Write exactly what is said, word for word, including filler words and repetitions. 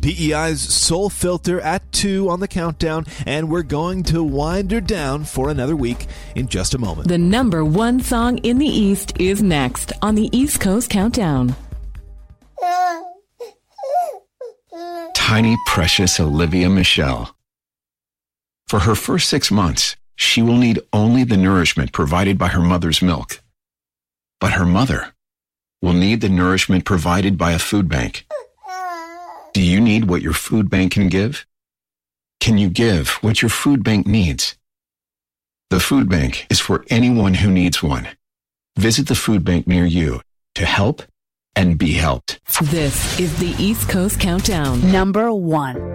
P E I's Soul Filter at two on the countdown, and we're going to wind her down for another week in just a moment. The number one song in the East is next on the East Coast Countdown. Tiny, precious Olivia Michelle. For her first six months, she will need only the nourishment provided by her mother's milk. But her mother will need the nourishment provided by a food bank. Do you need what your food bank can give? Can you give what your food bank needs? The food bank is for anyone who needs one. Visit the food bank near you to help and be helped. This is the East Coast Countdown. Number one.